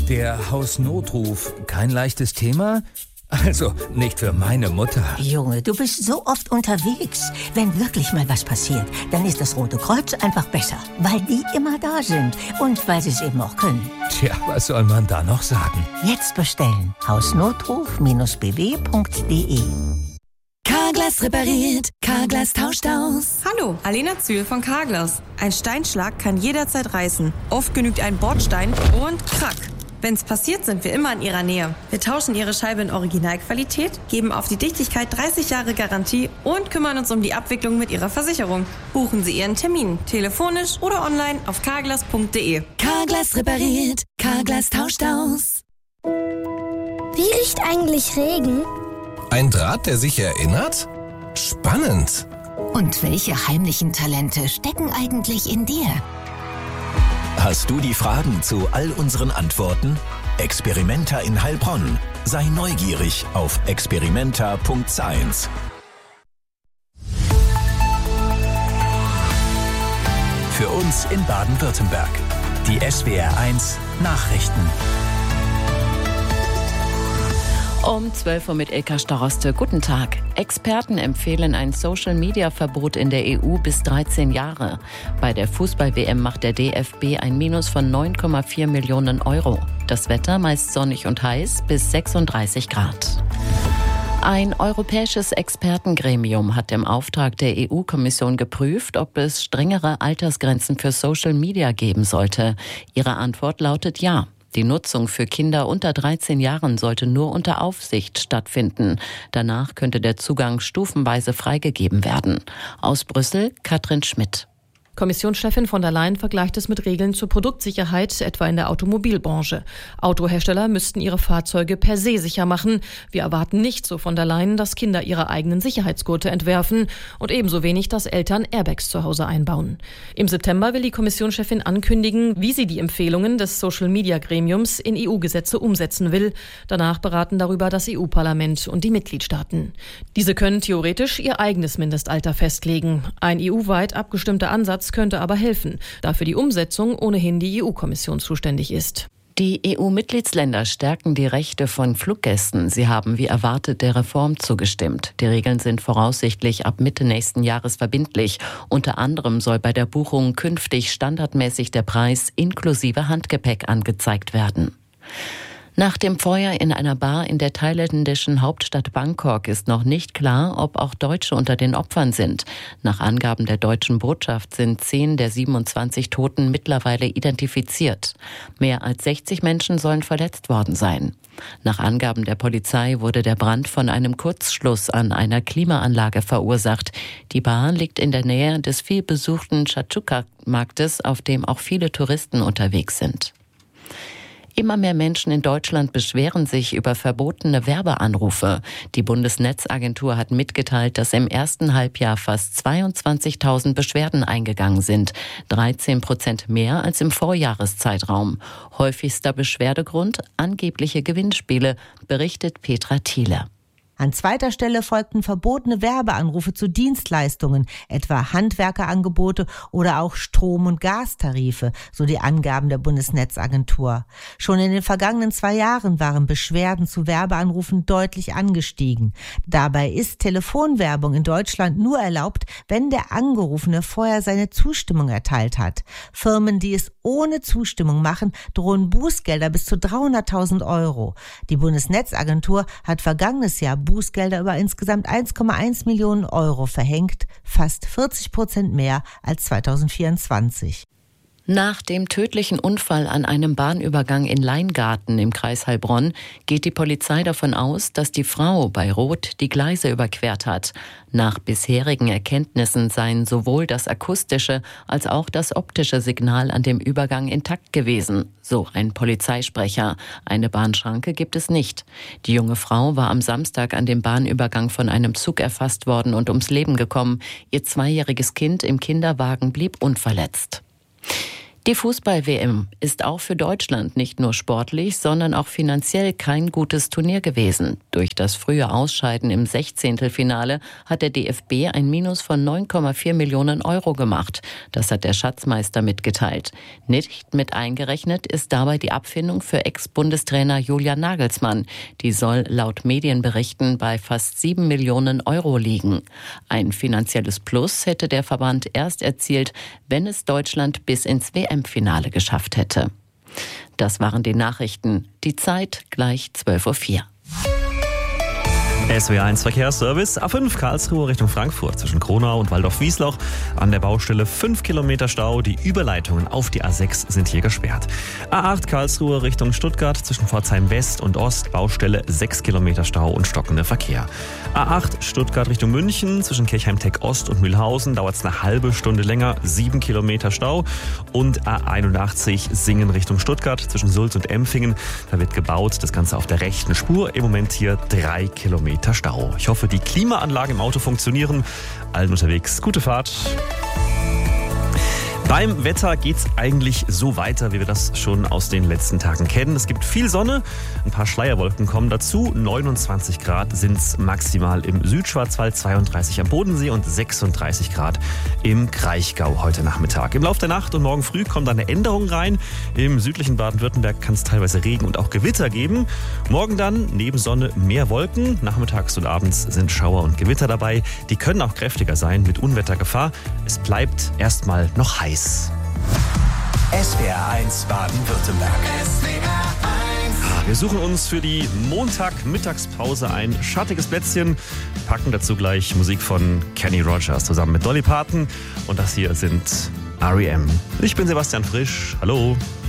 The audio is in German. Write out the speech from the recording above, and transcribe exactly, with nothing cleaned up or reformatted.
Der Hausnotruf, kein leichtes Thema? Also, nicht für meine Mutter. Junge, du bist so oft unterwegs. Wenn wirklich mal was passiert, dann ist das Rote Kreuz einfach besser. Weil die immer da sind und weil sie es eben auch können. Tja, was soll man da noch sagen? Jetzt bestellen. hausnotruf Bindestrich b w punkt d e. Carglass repariert, Carglass tauscht aus. Hallo, Alena Zühl von Carglass. Ein Steinschlag kann jederzeit reißen. Oft genügt ein Bordstein und krack. Wenn's passiert, sind wir immer in Ihrer Nähe. Wir tauschen Ihre Scheibe in Originalqualität, geben auf die Dichtigkeit dreißig Jahre Garantie und kümmern uns um die Abwicklung mit Ihrer Versicherung. Buchen Sie Ihren Termin, telefonisch oder online auf carglass punkt d e. Carglass repariert, Carglass tauscht aus. Wie riecht eigentlich Regen? Ein Draht, der sich erinnert? Spannend. Und welche heimlichen Talente stecken eigentlich in dir? Hast du die Fragen zu all unseren Antworten? Experimenta in Heilbronn. Sei neugierig auf experimenta punkt science. Für uns in Baden-Württemberg. Die S W R eins Nachrichten. Um zwölf Uhr mit Ilka Staroste. Guten Tag. Experten empfehlen ein Social-Media-Verbot in der E U bis dreizehn Jahre. Bei der Fußball-W M macht der D F B ein Minus von neun Komma vier Millionen Euro. Das Wetter meist sonnig und heiß bis sechsunddreißig Grad. Ein europäisches Expertengremium hat im Auftrag der E U-Kommission geprüft, ob es strengere Altersgrenzen für Social Media geben sollte. Ihre Antwort lautet ja. Die Nutzung für Kinder unter dreizehn Jahren sollte nur unter Aufsicht stattfinden. Danach könnte der Zugang stufenweise freigegeben werden. Aus Brüssel, Katrin Schmidt. Kommissionschefin von der Leyen vergleicht es mit Regeln zur Produktsicherheit, etwa in der Automobilbranche. Autohersteller müssten ihre Fahrzeuge per se sicher machen. Wir erwarten nicht, so von der Leyen, dass Kinder ihre eigenen Sicherheitsgurte entwerfen und ebenso wenig, dass Eltern Airbags zu Hause einbauen. Im September will die Kommissionschefin ankündigen, wie sie die Empfehlungen des Social-Media-Gremiums in E U-Gesetze umsetzen will. Danach beraten darüber das E U-Parlament und die Mitgliedstaaten. Diese können theoretisch ihr eigenes Mindestalter festlegen. Ein E U-weit abgestimmter Ansatz könnte aber helfen, da für die Umsetzung ohnehin die E U-Kommission zuständig ist. Die E U-Mitgliedsländer stärken die Rechte von Fluggästen. Sie haben wie erwartet der Reform zugestimmt. Die Regeln sind voraussichtlich ab Mitte nächsten Jahres verbindlich. Unter anderem soll bei der Buchung künftig standardmäßig der Preis inklusive Handgepäck angezeigt werden. Nach dem Feuer in einer Bar in der thailändischen Hauptstadt Bangkok ist noch nicht klar, ob auch Deutsche unter den Opfern sind. Nach Angaben der deutschen Botschaft sind zehn der siebenundzwanzig Toten mittlerweile identifiziert. Mehr als sechzig Menschen sollen verletzt worden sein. Nach Angaben der Polizei wurde der Brand von einem Kurzschluss an einer Klimaanlage verursacht. Die Bar liegt in der Nähe des vielbesuchten Chachuka-Marktes, auf dem auch viele Touristen unterwegs sind. Immer mehr Menschen in Deutschland beschweren sich über verbotene Werbeanrufe. Die Bundesnetzagentur hat mitgeteilt, dass im ersten Halbjahr fast zweiundzwanzigtausend Beschwerden eingegangen sind. dreizehn Prozent mehr als im Vorjahreszeitraum. Häufigster Beschwerdegrund angebliche Gewinnspiele, berichtet Petra Thiele. An zweiter Stelle folgten verbotene Werbeanrufe zu Dienstleistungen, etwa Handwerkerangebote oder auch Strom- und Gastarife, so die Angaben der Bundesnetzagentur. Schon in den vergangenen zwei Jahren waren Beschwerden zu Werbeanrufen deutlich angestiegen. Dabei ist Telefonwerbung in Deutschland nur erlaubt, wenn der Angerufene vorher seine Zustimmung erteilt hat. Firmen, die es ohne Zustimmung machen, drohen Bußgelder bis zu dreihunderttausend Euro. Die Bundesnetzagentur hat vergangenes Jahr Bußgelder über insgesamt eins Komma eins Millionen Euro verhängt, fast vierzig Prozent mehr als zweitausendvierundzwanzig. Nach dem tödlichen Unfall an einem Bahnübergang in Leingarten im Kreis Heilbronn geht die Polizei davon aus, dass die Frau bei Rot die Gleise überquert hat. Nach bisherigen Erkenntnissen seien sowohl das akustische als auch das optische Signal an dem Übergang intakt gewesen, so ein Polizeisprecher. Eine Bahnschranke gibt es nicht. Die junge Frau war am Samstag an dem Bahnübergang von einem Zug erfasst worden und ums Leben gekommen. Ihr zweijähriges Kind im Kinderwagen blieb unverletzt. Die Fußball-W M ist auch für Deutschland nicht nur sportlich, sondern auch finanziell kein gutes Turnier gewesen. Durch das frühe Ausscheiden im Sechzehntelfinale hat der D F B ein Minus von neun Komma vier Millionen Euro gemacht. Das hat der Schatzmeister mitgeteilt. Nicht mit eingerechnet ist dabei die Abfindung für Ex-Bundestrainer Julian Nagelsmann. Die soll laut Medienberichten bei fast sieben Millionen Euro liegen. Ein finanzielles Plus hätte der Verband erst erzielt, wenn es Deutschland bis ins W M-Finale geschafft hätte. Das waren die Nachrichten. Die Zeit gleich zwölf Uhr vier. S W R eins Verkehrsservice, A fünf Karlsruhe Richtung Frankfurt zwischen Kronau und Waldorf-Wiesloch. An der Baustelle fünf Kilometer Stau. Die Überleitungen auf die A sechs sind hier gesperrt. A acht Karlsruhe Richtung Stuttgart zwischen Pforzheim West und Ost. Baustelle sechs Kilometer Stau und stockender Verkehr. A acht Stuttgart Richtung München zwischen Kirchheim-Tech Ost und Mühlhausen dauert es eine halbe Stunde länger. sieben Kilometer Stau. Und A einundachtzig Singen Richtung Stuttgart zwischen Sulz und Empfingen. Da wird gebaut. Das Ganze auf der rechten Spur. Im Moment hier drei Kilometer Stau. Ich hoffe, die Klimaanlagen im Auto funktionieren. Allen unterwegs, gute Fahrt. Beim Wetter geht's eigentlich so weiter, wie wir das schon aus den letzten Tagen kennen. Es gibt viel Sonne, ein paar Schleierwolken kommen dazu. neunundzwanzig Grad sind's maximal im Südschwarzwald, zweiunddreißig am Bodensee und sechsunddreißig Grad im Kraichgau heute Nachmittag. Im Laufe der Nacht und morgen früh kommt eine Änderung rein. Im südlichen Baden-Württemberg kann es teilweise Regen und auch Gewitter geben. Morgen dann neben Sonne mehr Wolken. Nachmittags und abends sind Schauer und Gewitter dabei. Die können auch kräftiger sein mit Unwettergefahr. Es bleibt erstmal noch heiß. S W R eins Baden-Württemberg. S W R eins. Wir suchen uns für die Montag-Mittagspause ein schattiges Plätzchen, packen dazu gleich Musik von Kenny Rogers zusammen mit Dolly Parton. Und das hier sind R E M. Ich bin Sebastian Frisch. Hallo.